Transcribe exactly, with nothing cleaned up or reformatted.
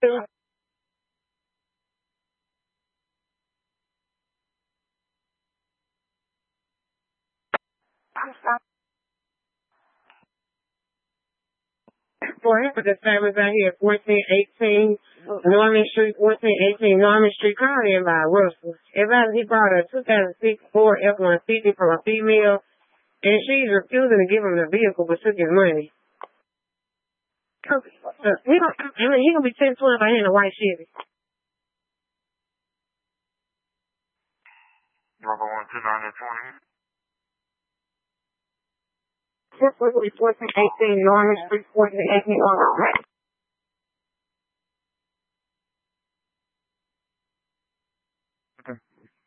For him, the families out here, fourteen eighteen Norman Street, fourteen eighteen Norman Street, calling in by Russell. Everybody, he brought a two thousand six Ford F one fifty from a female, and she's refusing to give him the vehicle, but took his money. Uh, he gonna, I mean, he gonna be ten twenty by hand a white Chevy. Number one two nine twenty. fourteen eighteen Norman Street, fourteen eighteen Norman Street.